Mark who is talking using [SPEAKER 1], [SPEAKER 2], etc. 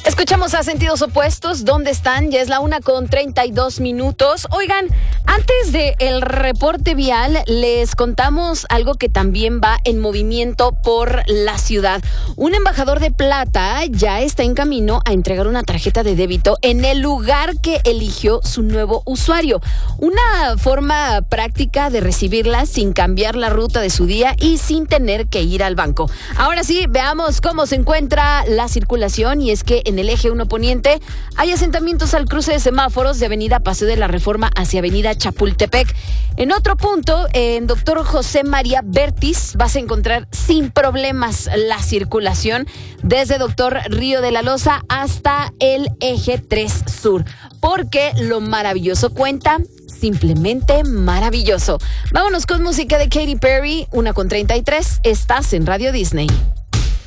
[SPEAKER 1] Escuchamos a Sentidos Opuestos. ¿Dónde están? Ya es la 1:32. Oigan, antes del reporte vial, les contamos algo que también va en movimiento por la ciudad. Un embajador de plata ya está en camino a entregar una tarjeta de débito en el lugar que eligió su nuevo usuario. Una forma práctica de recibirla sin cambiar la ruta de su día y sin tener que ir al banco. Ahora sí, veamos cómo se encuentra la circulación, y es que en el eje 1 poniente hay asentamientos al cruce de semáforos de Avenida Paseo de la Reforma hacia Avenida Chapultepec. En otro punto, en Dr. José María Vértiz, vas a encontrar sin problemas la circulación desde Dr. Río de la Loza hasta el eje 3 Sur, porque lo maravilloso cuenta simplemente maravilloso. Vámonos con música de Katy Perry, 1:33. Estás en Radio Disney.